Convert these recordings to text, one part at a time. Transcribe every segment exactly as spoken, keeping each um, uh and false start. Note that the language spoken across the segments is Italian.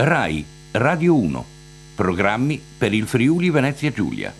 Rai Radio uno. Programmi per il Friuli Venezia Giulia.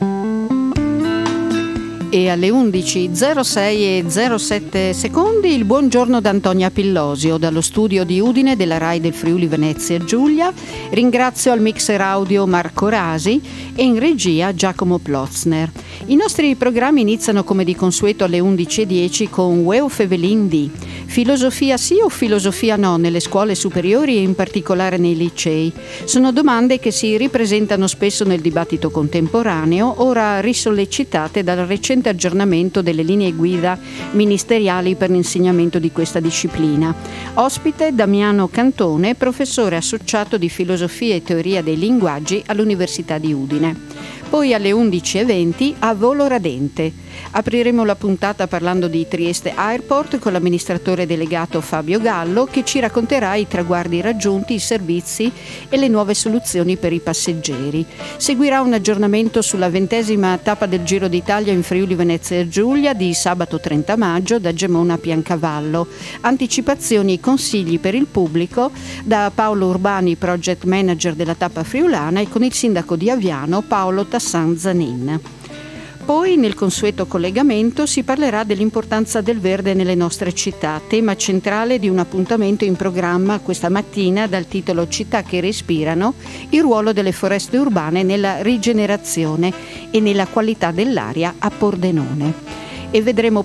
E alle undici e zero sei e zero sette secondi il buongiorno da Antonia Pillosio dallo studio di Udine della Rai del Friuli Venezia Giulia. Ringrazio al mixer audio Marco Rasi e in regia Giacomo Plotzner. I nostri programmi iniziano come di consueto alle undici e dieci con Weo Fevelin di Filosofia sì o filosofia no nelle scuole superiori e in particolare nei licei. Sono domande che si ripresentano spesso nel dibattito contemporaneo, ora risollecitate dal recente aggiornamento delle linee guida ministeriali per l'insegnamento di questa disciplina. Ospite Damiano Cantone, professore associato di filosofia e teoria dei linguaggi all'Università di Udine. Poi alle undici e venti a Volo Radente. Apriremo la puntata parlando di Trieste Airport con l'amministratore delegato Fabio Gallo, che ci racconterà i traguardi raggiunti, i servizi e le nuove soluzioni per i passeggeri. Seguirà un aggiornamento sulla ventesima tappa del Giro d'Italia in Friuli Venezia Giulia di sabato trenta maggio da Gemona a Piancavallo. Anticipazioni e consigli per il pubblico da Paolo Urbani, project manager della tappa friulana, e con il sindaco di Aviano Paolo Tassan Zanin. Poi nel consueto collegamento si parlerà dell'importanza del verde nelle nostre città, tema centrale di un appuntamento in programma questa mattina dal titolo Città che respirano, il ruolo delle foreste urbane nella rigenerazione e nella qualità dell'aria a Pordenone. E vedremo